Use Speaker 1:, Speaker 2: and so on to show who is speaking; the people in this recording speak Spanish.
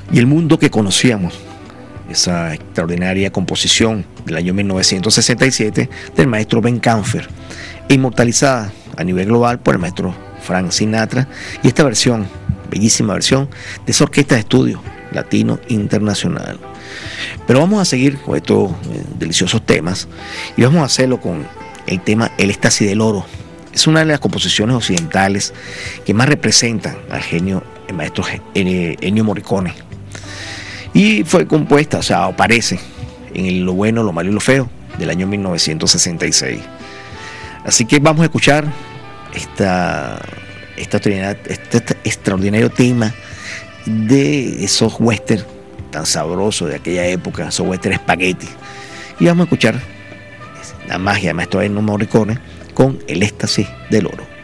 Speaker 1: y el mundo que conocíamos, esa extraordinaria composición del año 1967 del maestro Ben Kampfer, inmortalizada a nivel global por el maestro Frank Sinatra, y esta versión, bellísima versión de esa orquesta de estudio latino internacional. Pero vamos a seguir con estos deliciosos temas, y vamos a hacerlo con el tema El éxtasis del oro. Es una de las composiciones occidentales que más representan al genio, el maestro Ennio Morricone, y fue compuesta, o sea, aparece en Lo bueno, lo malo y lo feo del año 1966. Así que vamos a escuchar este extraordinario tema de esos western tan sabrosos de aquella época, esos western espagueti, y vamos a escuchar la magia del maestro Ennio Morricone con El éxtasis del oro.